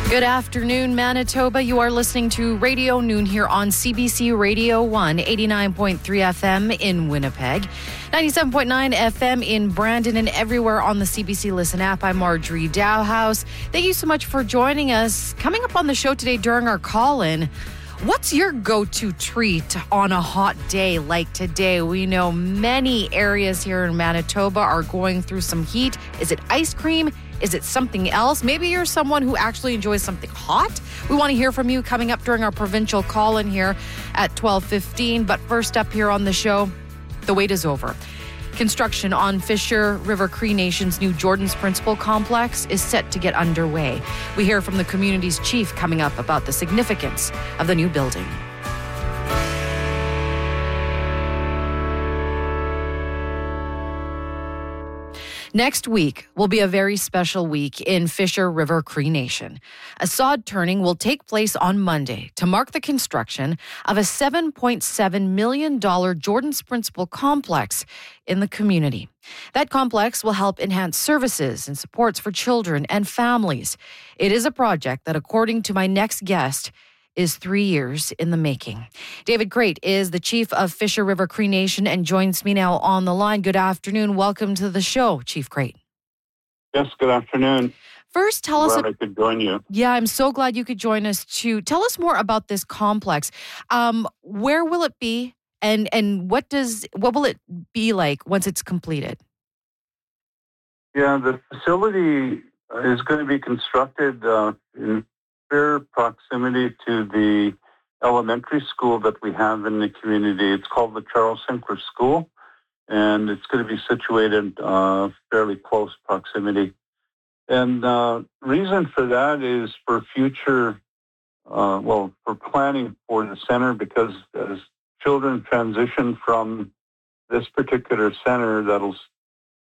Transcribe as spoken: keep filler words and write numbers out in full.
Good afternoon, Manitoba. You are listening to Radio Noon here on C B C Radio one, eighty-nine point three F M in Winnipeg, ninety-seven point nine F M in Brandon, and everywhere on the C B C Listen app. I'm Marjorie Dowhouse. Thank you so much for joining us. Coming up on the show today during our call-in, what's your go-to treat on a hot day like today? We know many areas here in Manitoba are going through some heat. Is it ice cream? Is it something else? Maybe you're someone who actually enjoys something hot. We want to hear from you coming up during our provincial call-in here at twelve fifteen. But first up here on the show, the wait is over. Construction on Fisher River Cree Nation's new Jordan's Principle complex is set to get underway. We hear from the community's chief coming up about the significance of the new building. Next week will be a very special week in Fisher River Cree Nation. A sod turning will take place on Monday to mark the construction of a seven point seven million dollars Jordan's Principle complex in the community. That complex will help enhance services and supports for children and families. It is a project that, according to my next guest, is three years in the making. David Crate is the chief of Fisher River Cree Nation and joins me now on the line. Good afternoon. Welcome to the show, Chief Crate. Yes, good afternoon. First, tell us... Glad I could join you. Yeah, I'm so glad you could join us too. Tell us more about this complex. Um, where will it be, and and what does what will it be like once it's completed? Yeah, the facility is going to be constructed uh, in fair proximity to the elementary school that we have in the community. It's called the Charles Sinclair School, and it's going to be situated uh, fairly close proximity. And uh, reason for that is for future, uh, well, for planning for the center, because as children transition from this particular center, that'll